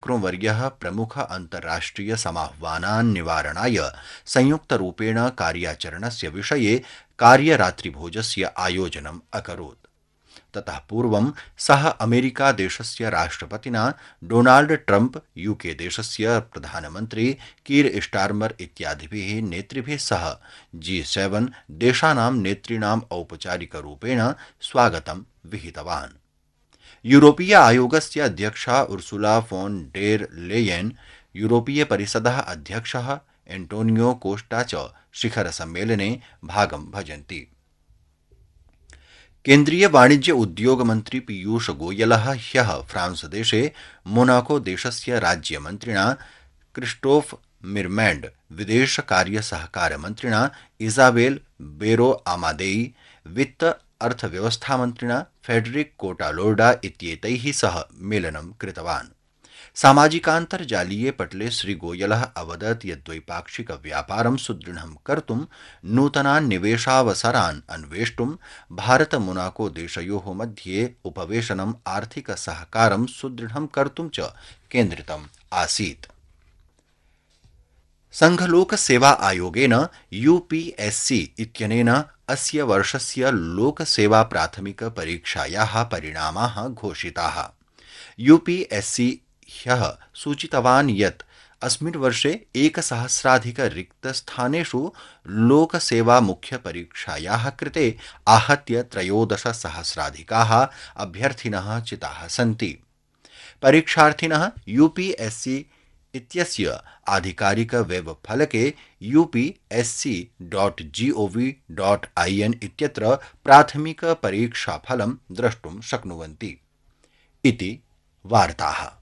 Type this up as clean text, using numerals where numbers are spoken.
मैक्रोवर्यः प्रमुख अन्ताराष्ट्रिय समाह्वानान् निवारणाय संयुक्तरूपेण कार्याचरणस्य विषये कार्यरात्रिभोजस्य आयोजनम् अकरोत्। ततः पूर्वं सः अमेरिकादेशस्य राष्ट्रपतिना डोनाल्ड ट्रम्प, यूके देशस्य प्रधानमन्त्री कीर स्टार्मर इत्यादिभिः नेतृभिः सह G7 देशानां नेतॄणाम् औपचारिकरूपेण स्वागतं विहितवान्। यूरोपीय आयोगस्य अध्यक्षा उर्सुला फोन डेर लेयेन, यूरोपीय परिषदः अध्यक्षः एंटोनियो कोस्टा च शिखरसम्मेलने भागं भजन्ति। केन्द्रीय वाणिज्य उद्योग मन्त्री पीयूष गोयलः ह्यः फ्रांस देशे मोनाको देशस्य राज्यमन्त्रिणा क्रिस्टोफ मिरमैंड, विदेश कार्य सहकार मन्त्रिणा इजाबेल बेरो आमादेई, वित्त अर्थव्यवस्था मन्त्रिणा फेडरिक कोटालोर्डा इत्येतैः सह मेलनं कृतवान्। सामाजिकान्तर्जालीये पटले श्रीगोयलः अवदत् यत् द्वैपाक्षिक व्यापारं सुदृढं कर्तुं नूतनान् निवेशावसरान् अन्वेष्टुं भारत मोनाको देशयोः मध्ये उपवेशनम् आर्थिक सहकारं सुदृढं कर्तुं च केन्द्रितम् आसीत्। संघलोक सेवा आयोगेन यूपीएससी इत्यनेन अस्य वर्षस्य लोकसेवा प्राथमिक परीक्षायाः परिणामाः घोषिताः। यूपीएससी ह्यः सूचितवान् यत् अस्मिन् वर्षे 1000 रिक्तस्थानेषु लोकसेवा मुख्यपरीक्षायाः कृते आहत्य 13,000 अभ्यर्थिनः चिताः सन्ति। परीक्षार्थिनः यूपीएससी इत्यस्य आधिकारिक वेब फलके upsc.gov.in इत्यत्र प्राथमिक परीक्षाफलं द्रष्टुं शक्नुवन्ति इति वार्ताः।